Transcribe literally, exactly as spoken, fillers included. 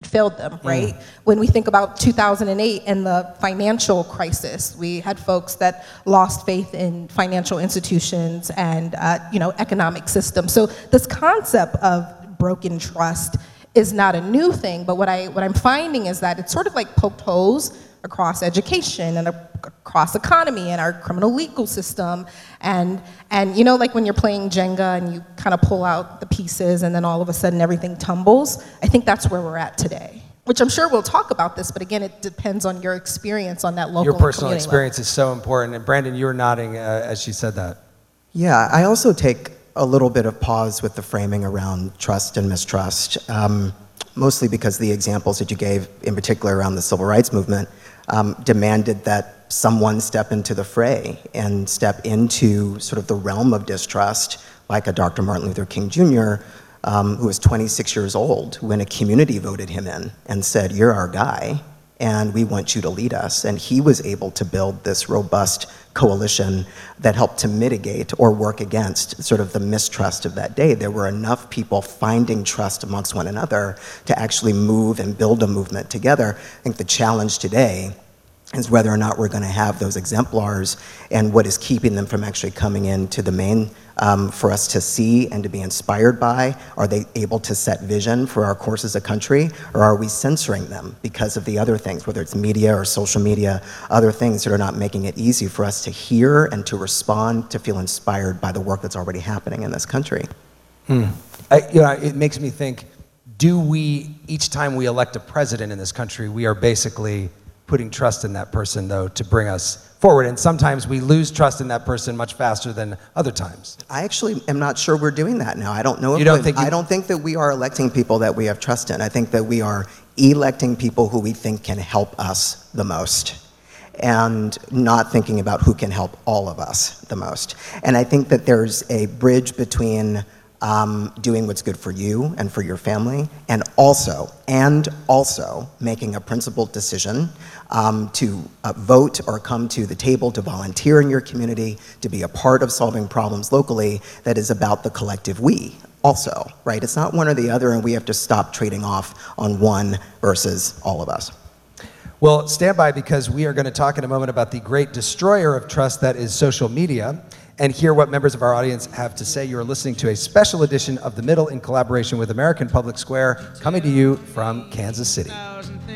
failed them, right? Mm. When we think about two thousand eight and the financial crisis, we had folks that lost faith in financial institutions and uh, you know, economic systems. So this concept of broken trust is not a new thing, but what, I, what I'm finding is that it's sort of like poked holes across education and across economy and our criminal legal system. And, and you know, like when you're playing Jenga and you kind of pull out the pieces and then all of a sudden everything tumbles, I think that's where we're at today. Which I'm sure we'll talk about this, but again, it depends on your experience on that local Your personal community experience level. is so important. And Brandon, you were nodding uh, as she said that. Yeah, I also take a little bit of pause with the framing around trust and mistrust, um, mostly because the examples that you gave, in particular around the civil rights movement, um, demanded that someone step into the fray and step into sort of the realm of distrust, like a Doctor Martin Luther King Junior, um, who was twenty-six years old when a community voted him in and said, "You're our guy, and we want you to lead us." And he was able to build this robust coalition that helped to mitigate or work against sort of the mistrust of that day. There were enough people finding trust amongst one another to actually move and build a movement together. I think the challenge today is whether or not we're going to have those exemplars and what is keeping them from actually coming into the main um, for us to see and to be inspired by. Are they able to set vision for our course as a country, or are we censoring them because of the other things, whether it's media or social media, other things that are not making it easy for us to hear and to respond, to feel inspired by the work that's already happening in this country? Hmm. I, you know, it makes me think, do we, each time we elect a president in this country, we are basically putting trust in that person, though, to bring us forward. And sometimes we lose trust in that person much faster than other times. I actually am not sure we're doing that now. I don't know if you don't we, think you... I don't think that we are electing people that we have trust in. I think that we are electing people who we think can help us the most, and not thinking about who can help all of us the most. And I think that there's a bridge between Um, doing what's good for you and for your family, and also, and also making a principled decision um, to uh, vote or come to the table to volunteer in your community, to be a part of solving problems locally that is about the collective we also, right? It's not one or the other, and we have to stop trading off on one versus all of us. Well, stand by, because we are going to talk in a moment about the great destroyer of trust that is social media, and hear what members of our audience have to say. You are listening to a special edition of The Middle in collaboration with American Public Square, coming to you from Kansas City.